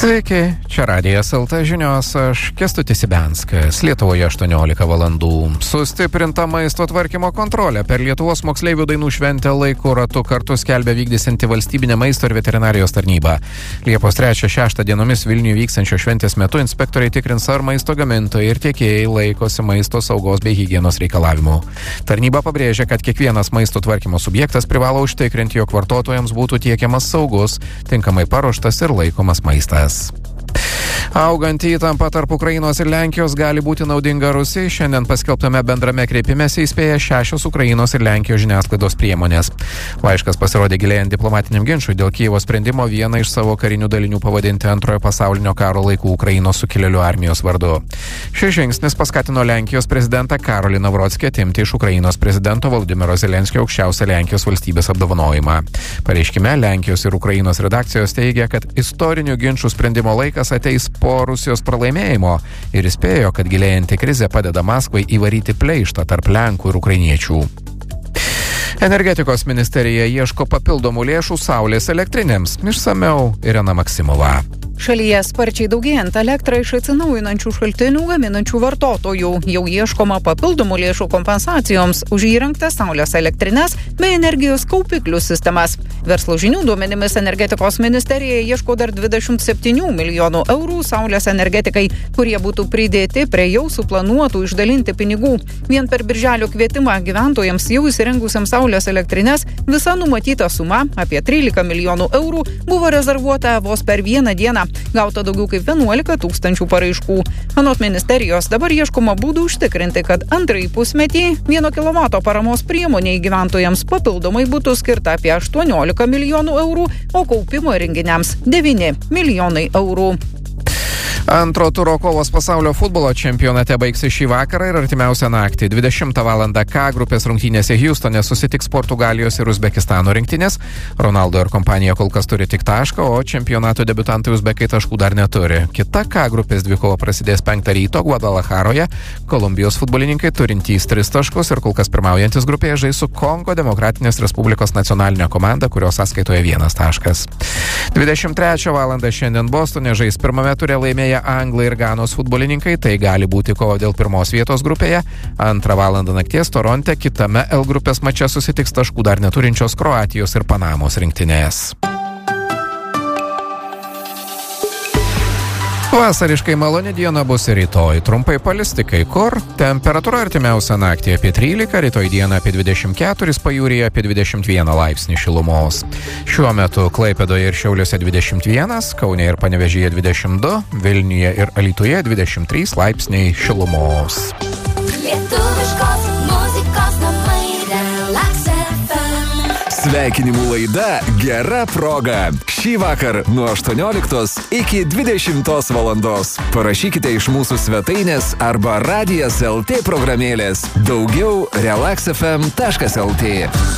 Sveiki, čia Radijas LT žinios, aš Kęstutis Ibenskas, Lietuvoje 18 valandų. Sustiprinta maisto tvarkymo kontrolė per Lietuvos moksleivių dainų šventę laiku ratu kartu skelbia vykdysianti valstybinė maisto ir veterinarijos tarnyba. Liepos 3-6 dienomis Vilniuje vykstančio šventės metu inspektoriai tikrins, ar maisto gamintojai ir tiekėjai laikosi maisto saugos bei higienos reikalavimų. Tarnyba pabrėžia, kad kiekvienas maisto tvarkymo subjektas privalo užtikrinti, jog vartotojams būtų tiekiamas saugus, tinkamai paruoštas ir laikomas maistas. Augant įtampa tarp Ukrainos ir Lenkijos gali būti naudinga Rusijai. Šiandien paskelbtame bendrame kreipimėse įspėja 6 Ukrainos ir Lenkijos žiniasklaidos priemonės. Laiškas pasirodė gilėjant diplomatiniam ginčui dėl Kijevo sprendimo vieną iš savo karinių dalinių pavadinti Antrojo pasaulinio karo laikų Ukrainos sukilėlių armijos vardu. Šis žingsnis paskatino Lenkijos prezidentą Karolį Navrockį atimti iš Ukrainos prezidento Volodymyro Zelenskio aukščiausią Lenkijos valstybės apdovanojimą. Pareiškime Lenkijos ir Ukrainos redakcijos teigia, kad istorinių ginčų sprendimo laikas ateis po Rusijos pralaimėjimo ir įspėjo, kad gilėjanti krizė padeda Maskvai įvaryti pleištą tarp Lenkų ir Ukrainiečių. Energetikos ministerija ieško papildomų lėšų saulės elektrinėms. Išsamiau Irena Maksimova. Šalyje sparčiai daugėjant elektrą iš atsinaujinančių šaltinių gaminančių vartotojų. Jau ieškoma papildomų lėšų kompensacijoms už įrengtas saulės elektrines bei energijos kaupiklių sistemas. Verslo žinių duomenimis energetikos ministerija ieško dar 27 milijonų eurų saulės energetikai, kurie būtų pridėti prie jau suplanuotų išdalinti pinigų. Vien per birželio kvietimą gyventojams jau įsirengusiams saulės elektrines visa numatyta suma, apie 13 milijonų eurų, buvo rezervuota vos per vieną dieną. Gauta daugiau kaip 11 tūkstančių paraiškų. Anot ministerijos dabar ieškoma būdų užtikrinti, kad antrąjį pusmetį 1 kW paramos priemoniai gyventojams papildomai būtų skirta apie 18 milijonų eurų, o kaupimo įrenginiams 9 milijonai eurų. Antro turo kovos pasaulio futbolo čempionate baigsis šį vakarą ir artimiausią naktį. 20 val. K grupės rungtynėse Hjustone susitiks Portugalijos ir Uzbekistano rinktinės. Ronaldo ir kompanija kol kas turi tik tašką, o čempionato debiutantai uzbekai taškų dar neturi. Kita K grupės dvikova prasidės 5 ryto Gvadalacharoje. Kolumbijos futbolininkai turintys 3 taškus ir kol kas pirmaujantis grupėje žais su Kongo Demokratinės Respublikos nacionalinė komanda, kurios sąskaitoje 1 taškas. 23 val. Šiandien Bostone žais pirmame ture laimėję Anglai ir Ganos futbolininkai, tai gali būti kova dėl pirmos vietos grupėje. 2 val. Nakties Toronte kitame L grupės mače susitiks taškų dar neturinčios Kroatijos ir Panamos rinktinės. Vasariškai maloni diena bus ir rytoj. Trumpai palis tik kai kur. Temperatūra artimiausią naktį apie 13, rytoj dieną apie 24, pajūryje apie 21 laipsnį šilumos. Šiuo metu Klaipėdoje ir Šiauliuose 21, Kaune ir Panevėžyje 22, Vilniuje ir Alytuje 23 laipsniai šilumos. Lietuviškos muzikos namai Relax FM. Sveikinimų laida Gera proga. Šį vakar nuo 18 iki 20 valandos. Parašykite iš mūsų svetainės arba Radijas LT programėlės. Daugiau relaxfm.lt.